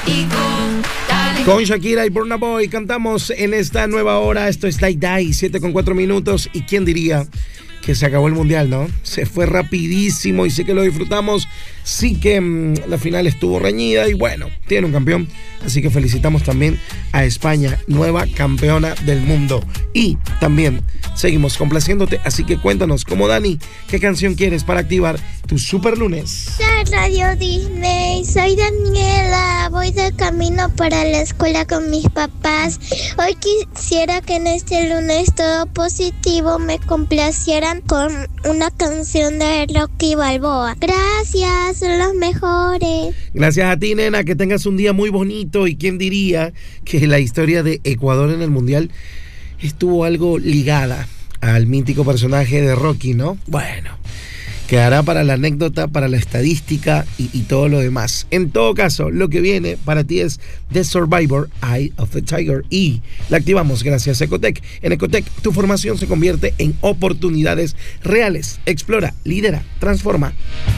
Con Shakira y Burna Boy cantamos en esta nueva hora. Esto es Die Die, 7:04. ¿Y quién diría que se acabó el mundial, no? Se fue rapidísimo y sí que lo disfrutamos. Sí que la final estuvo reñida y bueno, tiene un campeón. Así que felicitamos también a España, nueva campeona del mundo. Y también seguimos complaciéndote, así que cuéntanos, como Dani, ¿qué canción quieres para activar tu super lunes? Radio Disney, soy Daniela, voy de camino para la escuela con mis papás. Hoy quisiera que en este lunes todo positivo me complacieran con una canción de Rocky Balboa. Gracias, son los mejores. Gracias a ti, nena, que tengas un día muy bonito. Y quién diría que la historia de Ecuador en el Mundial estuvo algo ligada al mítico personaje de Rocky, ¿no? Bueno, quedará para la anécdota, para la estadística y todo lo demás. En todo caso, lo que viene para ti es The Survivor, Eye of the Tiger, y la activamos gracias a Ecotec. En Ecotec, tu formación se convierte en oportunidades reales. Explora, lidera, transforma.